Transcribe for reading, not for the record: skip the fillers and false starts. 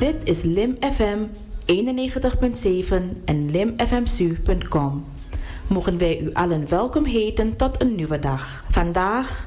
Dit is Lim FM 91.7 en limfmsu.com. Mogen wij u allen welkom heten tot een nieuwe dag. Vandaag